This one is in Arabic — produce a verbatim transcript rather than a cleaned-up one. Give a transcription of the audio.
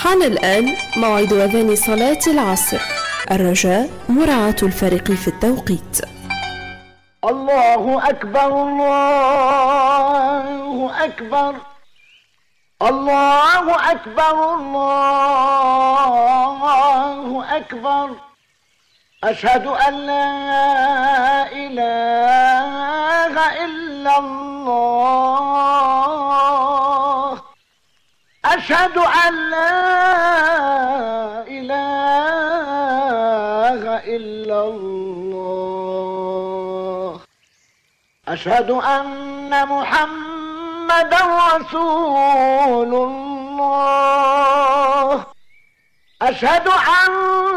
حان الآن موعد أذان صلاة العصر. الرجاء مراعاة الفرق في التوقيت. الله أكبر الله أكبر الله أكبر الله أكبر. أشهد أن لا إله إلا الله أشهد أن لا إله إلا الله أشهد أن محمدا رسول الله أشهد أن